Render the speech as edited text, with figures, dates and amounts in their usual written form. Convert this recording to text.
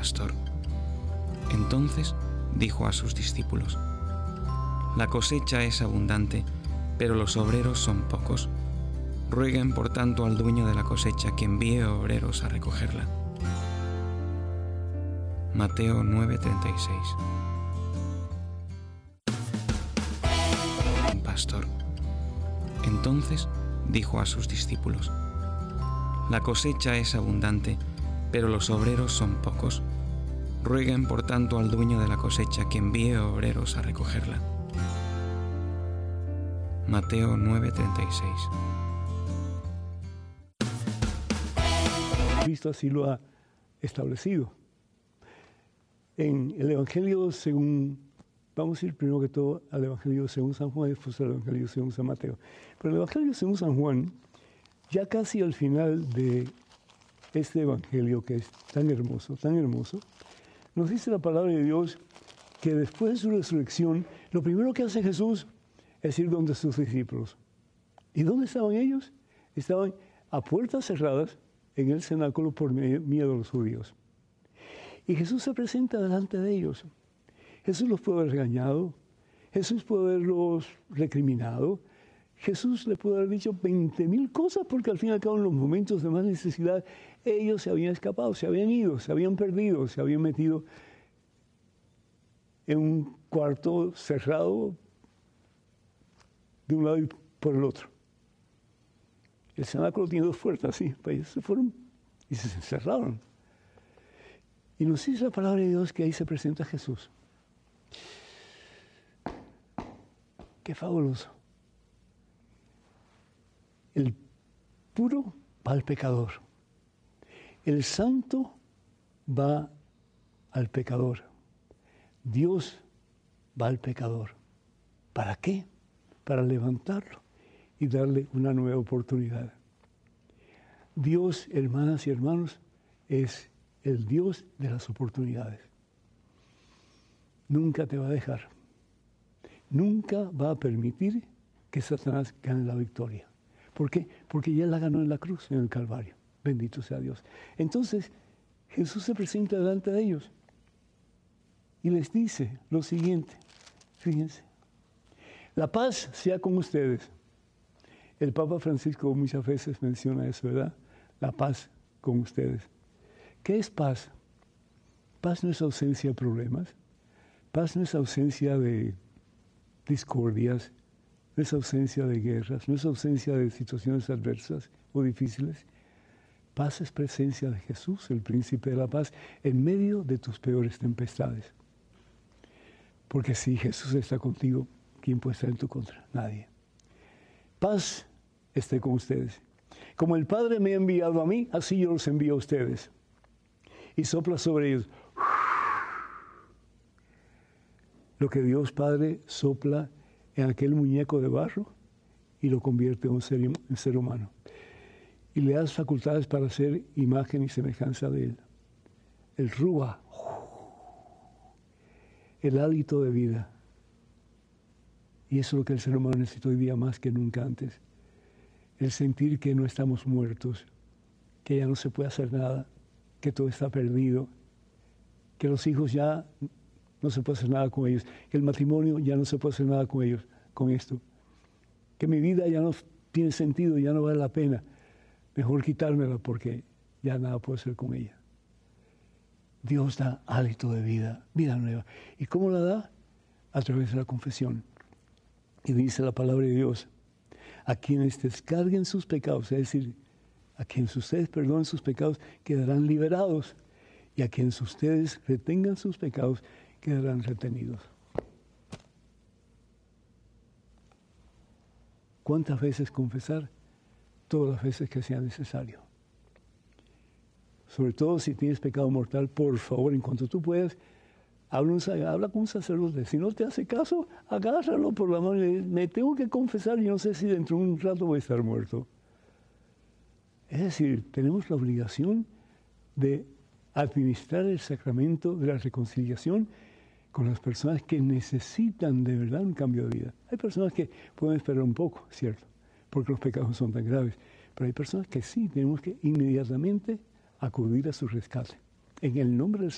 pastor. Entonces dijo a sus discípulos: La cosecha es abundante, pero los obreros son pocos. Rueguen por tanto al dueño de la cosecha que envíe obreros a recogerla. Mateo 9:36. Un pastor. Entonces dijo a sus discípulos: La cosecha es abundante, pero los obreros son pocos. Rueguen por tanto al dueño de la cosecha que envíe obreros a recogerla. Mateo 9:36. Cristo así lo ha establecido. En el Evangelio según, vamos a ir primero que todo al Evangelio según San Juan y después al Evangelio según San Mateo. Pero el Evangelio según San Juan, ya casi al final de este Evangelio que es tan hermoso, nos dice la palabra de Dios que después de su resurrección, lo primero que hace Jesús es ir donde sus discípulos. ¿Y dónde estaban ellos? Estaban a puertas cerradas en el cenáculo por miedo a los judíos. Y Jesús se presenta delante de ellos. Jesús los puede haber regañado, Jesús puede haberlos recriminado, Jesús le puede haber dicho 20,000 cosas, porque al fin y al cabo en los momentos de más necesidad ellos se habían escapado, se habían ido, se habían perdido, se habían metido en un cuarto cerrado de un lado y por el otro. El cenáculo tiene 2 puertas, sí, pues ellos se fueron y se encerraron. Y nos dice la palabra de Dios que ahí se presenta Jesús. Qué fabuloso. El puro va al pecador. El santo va al pecador. Dios va al pecador. ¿Para qué? Para levantarlo y darle una nueva oportunidad. Dios, hermanas y hermanos, es el Dios de las oportunidades. Nunca te va a dejar. Nunca va a permitir que Satanás gane la victoria. ¿Por qué? Porque ya la ganó en la cruz, en el Calvario. Bendito sea Dios. Entonces, Jesús se presenta delante de ellos y les dice lo siguiente. Fíjense. La paz sea con ustedes. El Papa Francisco muchas veces menciona eso, ¿verdad? La paz con ustedes. ¿Qué es paz? Paz no es ausencia de problemas. Paz no es ausencia de discordias. No es ausencia de guerras. No es ausencia de situaciones adversas o difíciles. Paz es presencia de Jesús, el príncipe de la paz, en medio de tus peores tempestades. Porque si Jesús está contigo, ¿quién puede estar en tu contra? Nadie. Paz esté con ustedes. Como el Padre me ha enviado a mí, así yo los envío a ustedes. Y sopla sobre ellos. Lo que Dios Padre sopla en aquel muñeco de barro y lo convierte en ser humano. Y le das facultades para hacer imagen y semejanza de él. El Ruach, el hálito de vida. Y eso es lo que el ser humano necesita hoy día más que nunca antes. El sentir que no estamos muertos, que ya no se puede hacer nada, que todo está perdido, que los hijos ya no se puede hacer nada con ellos, que el matrimonio ya no se puede hacer nada con ellos, con esto, que mi vida ya no tiene sentido, ya no vale la pena, mejor quitármela porque ya nada puedo hacer con ella. Dios da hálito de vida, vida nueva. ¿Y cómo la da? A través de la confesión. Y dice la palabra de Dios, a quienes descarguen sus pecados, es decir, a quienes ustedes perdonen sus pecados, quedarán liberados. Y a quienes ustedes retengan sus pecados, quedarán retenidos. ¿Cuántas veces confesar? Todas las veces que sea necesario. Sobre todo si tienes pecado mortal, por favor, en cuanto tú puedas, habla con un sacerdote. Si no te hace caso, agárralo por la mano y le dice, me tengo que confesar y no sé si dentro de un rato voy a estar muerto. Es decir, tenemos la obligación de administrar el sacramento de la reconciliación con las personas que necesitan de verdad un cambio de vida. Hay personas que pueden esperar un poco, ¿cierto? Porque los pecados son tan graves. Pero hay personas que sí, tenemos que inmediatamente acudir a su rescate. En el nombre del